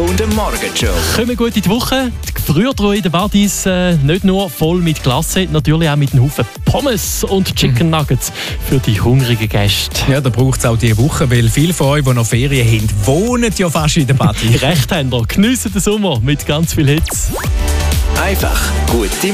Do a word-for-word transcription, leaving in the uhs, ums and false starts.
und der Morgenshow. Kommen gut in die Woche. Die Gefriertruhe in den Badis äh, nicht nur voll mit Glasse, natürlich auch mit einem Haufen Pommes und Chicken Nuggets für die hungrigen Gäste. Ja, da braucht es auch diese Woche, weil viele von euch, die noch Ferien haben, wohnen ja fast in der Badi. Recht haben wir. Geniessen den Sommer mit ganz viel Hits. Einfach gute